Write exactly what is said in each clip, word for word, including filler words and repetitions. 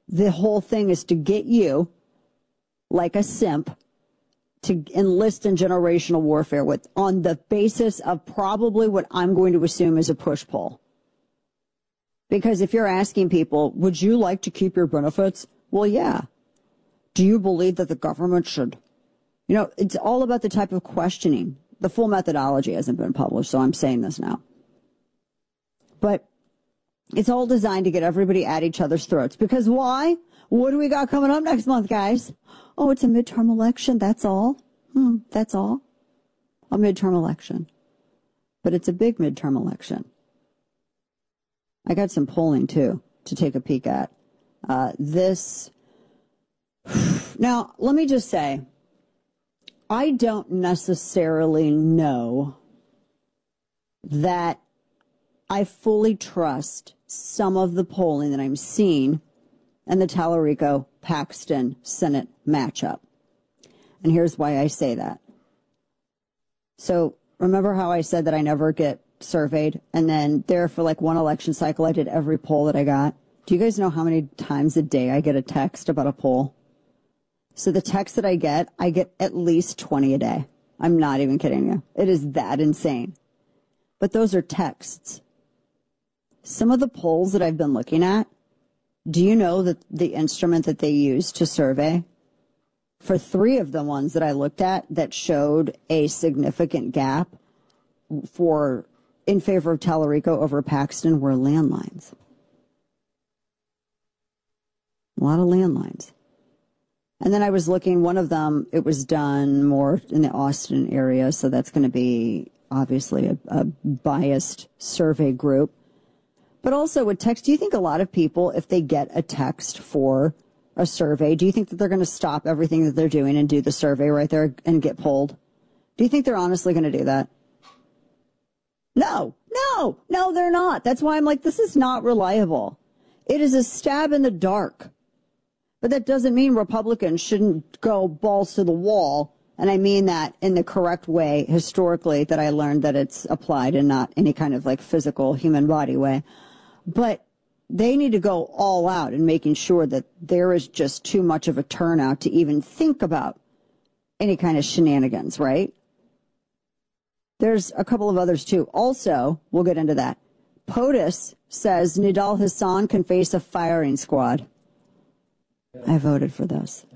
the whole thing is to get you, like a simp, to enlist in generational warfare with on the basis of probably what I'm going to assume is a push-pull. Because if you're asking people, would you like to keep your benefits? Well, yeah. Do you believe that the government should? You know, it's all about the type of questioning. The full methodology hasn't been published, so I'm saying this now. But it's all designed to get everybody at each other's throats. Because why? What do we got coming up next month, guys? Oh, it's a midterm election. That's all. Hmm, that's all. A midterm election. But it's a big midterm election. I got some polling, too, to take a peek at. Uh, this. Now, let me just say, I don't necessarily know that I fully trust some of the polling that I'm seeing in the Tallarico-Paxton Senate matchup. And here's why I say that. So remember how I said that I never get surveyed? And then there for like one election cycle, I did every poll that I got. Do you guys know how many times a day I get a text about a poll? So the text that I get, I get at least twenty a day. I'm not even kidding you. It is that insane. But those are texts. Some of the polls that I've been looking at, do you know that the instrument that they use to survey, for three of the ones that I looked at that showed a significant gap for in favor of Tallarico over Paxton were landlines. A lot of landlines. And then I was looking, one of them, it was done more in the Austin area, so that's going to be obviously a, a biased survey group. But also with text, do you think a lot of people, if they get a text for a survey, do you think that they're going to stop everything that they're doing and do the survey right there and get polled? Do you think they're honestly going to do that? No, no, no, they're not. That's why I'm like, this is not reliable. It is a stab in the dark. But that doesn't mean Republicans shouldn't go balls to the wall. And I mean that in the correct way, historically, that I learned that it's applied and not any kind of like physical human body way. But they need to go all out in making sure that there is just too much of a turnout to even think about any kind of shenanigans, right? There's a couple of others, too. Also, we'll get into that. POTUS says Nidal Hassan can face a firing squad. I voted for this.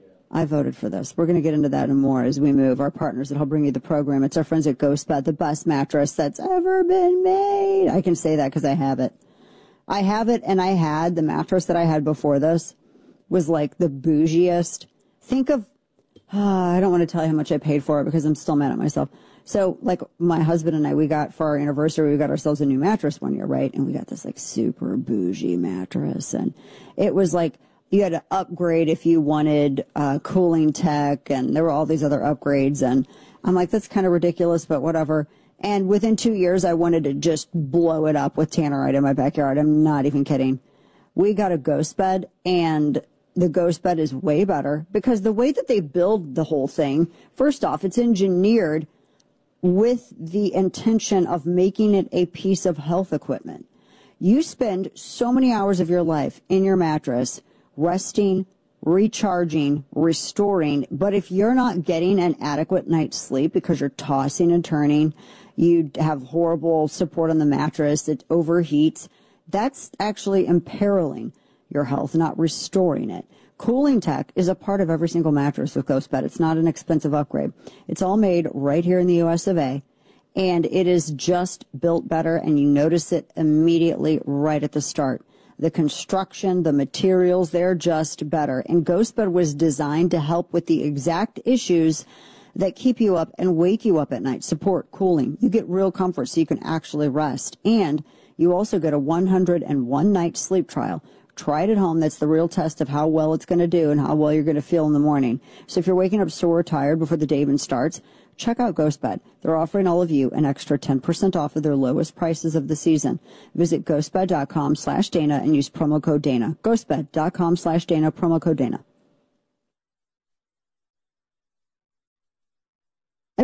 I voted for this. We're going to get into that and more as we move. Our partners that help bring you the program. It's our friends at GhostBed, the best mattress that's ever been made. I can say that because I have it. I have it, and I had the mattress that I had before this was like the bougiest. Think of, uh, I don't want to tell you how much I paid for it because I'm still mad at myself. So, like, my husband and I, we got, for our anniversary, we got ourselves a new mattress one year, right? And we got this, like, super bougie mattress. And it was like, you had to upgrade if you wanted uh, cooling tech, and there were all these other upgrades. And I'm like, that's kind of ridiculous, but whatever. And within two years, I wanted to just blow it up with Tannerite in my backyard. I'm not even kidding. We got a GhostBed, and the GhostBed is way better because the way that they build the whole thing, first off, it's engineered with the intention of making it a piece of health equipment. You spend so many hours of your life in your mattress resting, recharging, restoring, but if you're not getting an adequate night's sleep because you're tossing and turning, you have horrible support on the mattress, it overheats, that's actually imperiling your health, not restoring it. Cooling tech is a part of every single mattress with GhostBed. It's not an expensive upgrade. It's all made right here in the U S of A, and it is just built better, and you notice it immediately right at the start. The construction, the materials, they're just better. And GhostBed was designed to help with the exact issues that keep you up and wake you up at night. Support, cooling. You get real comfort so you can actually rest. And you also get a one hundred one night sleep trial. Try it at home. That's the real test of how well it's going to do and how well you're going to feel in the morning. So if you're waking up sore or tired before the day even starts, check out GhostBed. They're offering all of you an extra ten percent off of their lowest prices of the season. Visit ghostbed.com slash Dana and use promo code Dana. Ghostbed.com slash Dana, promo code Dana.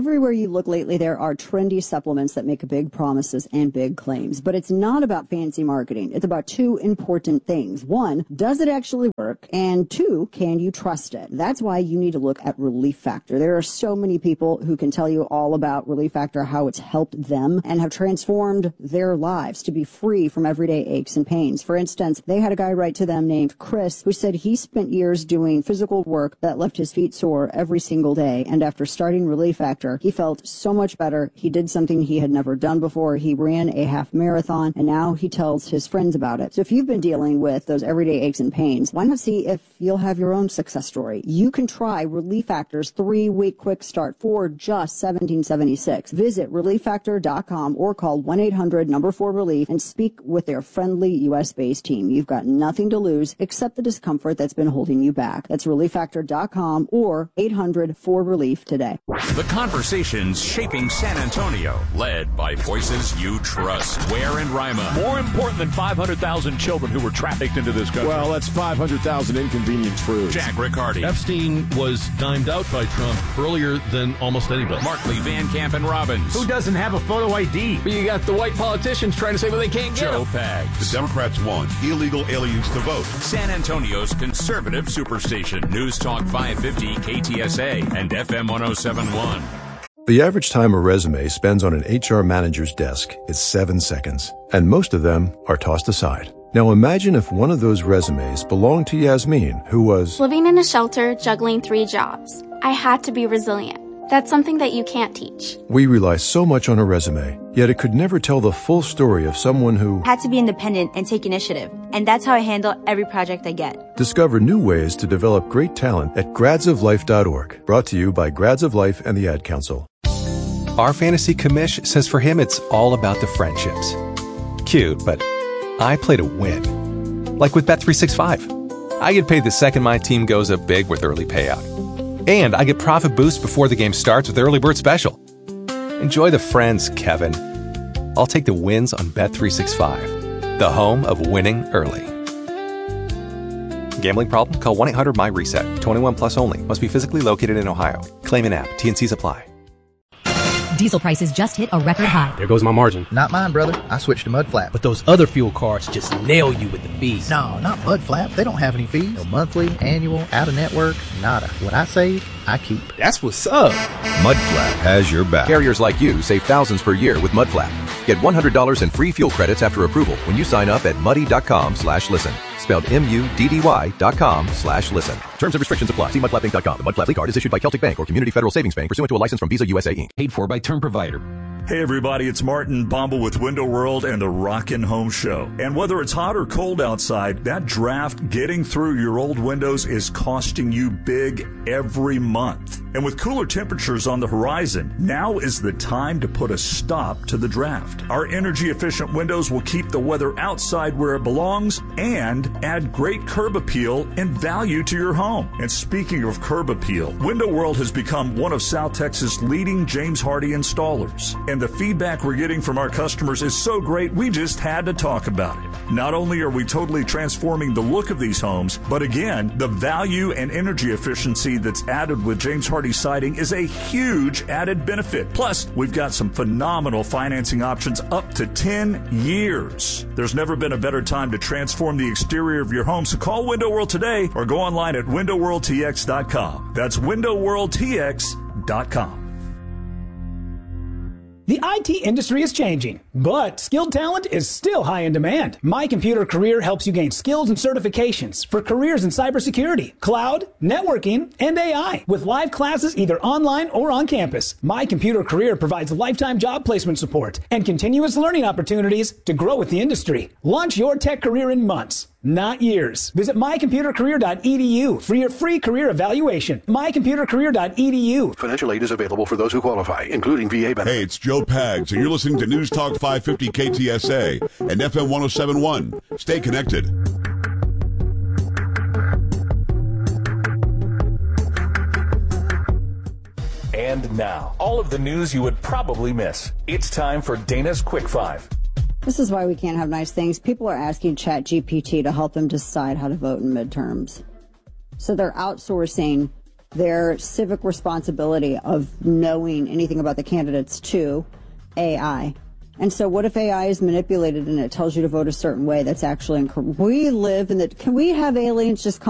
Everywhere you look lately, there are trendy supplements that make big promises and big claims. But it's not about fancy marketing. It's about two important things. One, does it actually work? And two, can you trust it? That's why you need to look at Relief Factor. There are so many people who can tell you all about Relief Factor, how it's helped them and have transformed their lives to be free from everyday aches and pains. For instance, they had a guy write to them named Chris who said he spent years doing physical work that left his feet sore every single day. And after starting Relief Factor, he felt so much better. He did something he had never done before. He ran a half marathon, and now he tells his friends about it. So if you've been dealing with those everyday aches and pains, why not see if you'll have your own success story? You can try Relief Factor's three-week quick start for just seventeen seventy-six. Visit relief factor dot com or call one eight hundred number four relief and speak with their friendly U S-based team. You've got nothing to lose except the discomfort that's been holding you back. That's relief factor dot com or eight hundred four relief today. The conversations shaping San Antonio, led by voices you trust. Ware and Rima. More important than five hundred thousand children who were trafficked into this country. Well, that's five hundred thousand inconvenient truths. Jack Riccardi. Epstein was dimed out by Trump earlier than almost anybody. Markley, Van Camp, and Robbins. Who doesn't have a photo I D? But you got the white politicians trying to say, well, they can't get Joe them. Pags. The Democrats want illegal aliens to vote. San Antonio's conservative superstation. News Talk five fifty K T S A and F M one oh seven point one. The average time a resume spends on an H R manager's desk is seven seconds, and most of them are tossed aside. Now imagine if one of those resumes belonged to Yasmin, who was living in a shelter, juggling three jobs. I had to be resilient. That's something that you can't teach. We rely so much on a resume, yet it could never tell the full story of someone who had to be independent and take initiative. And that's how I handle every project I get. Discover new ways to develop great talent at grads of life dot org. Brought to you by Grads of Life and the Ad Council. Our fantasy commish says for him it's all about the friendships. Cute, but I play to win. Like with Bet three sixty-five. I get paid the second my team goes up big with early payout. And I get profit boost before the game starts with Early Bird Special. Enjoy the friends, Kevin. I'll take the wins on Bet three sixty-five, the home of winning early. Gambling problem? Call one eight hundred my reset. twenty-one plus only. Must be physically located in Ohio. Claim an app. T N Cs apply. Diesel prices just hit a record high. There goes my margin. Not mine, brother. I switched to Mudflap. But those other fuel cards just nail you with the fees. No, not Mudflap. They don't have any fees. No monthly, annual, out-of-network, nada. What I save, I keep. That's what's up. Mudflap has your back. Carriers like you save thousands per year with Mudflap. Get one hundred dollars in free fuel credits after approval when you sign up at muddy.com slash listen. Spelled M-U-D-D-Y dot com slash listen. Terms and restrictions apply. See mudflap inc dot com. The Mudflap card is issued by Celtic Bank or Community Federal Savings Bank pursuant to a license from Visa U S A Incorporated. Paid for by Term Provider. Hey everybody, it's Martin Bombal with Window World and the Rockin' Home Show. And whether it's hot or cold outside, that draft getting through your old windows is costing you big every month. And with cooler temperatures on the horizon, now is the time to put a stop to the draft. Our energy-efficient windows will keep the weather outside where it belongs and add great curb appeal and value to your home. And speaking of curb appeal, Window World has become one of South Texas' leading James Hardie installers. And the feedback we're getting from our customers is so great, we just had to talk about it. Not only are we totally transforming the look of these homes, but again, the value and energy efficiency that's added with James Hardie siding is a huge added benefit. Plus, we've got some phenomenal financing options up to ten years. There's never been a better time to transform the exterior of your home, so call Window World today or go online at window world t x dot com. That's window world t x dot com. The I T industry is changing, but skilled talent is still high in demand. My Computer Career helps you gain skills and certifications for careers in cybersecurity, cloud, networking, and A I with live classes either online or on campus. My Computer Career provides lifetime job placement support and continuous learning opportunities to grow with the industry. Launch your tech career in months, not years. Visit my computer career dot e d u for your free career evaluation. my computer career dot e d u. Financial aid is available for those who qualify, including V A benefits. Hey, it's Joe Pags, and you're listening to News Talk five fifty K T S A and F M one oh seven point one. Stay connected. And now, all of the news you would probably miss. It's time for Dana's Quick Five. This is why we can't have nice things. People are asking ChatGPT to help them decide how to vote in midterms. So they're outsourcing their civic responsibility of knowing anything about the candidates to A I. And so what if A I is manipulated and it tells you to vote a certain way that's actually incorrect? We live in the, can we have aliens just come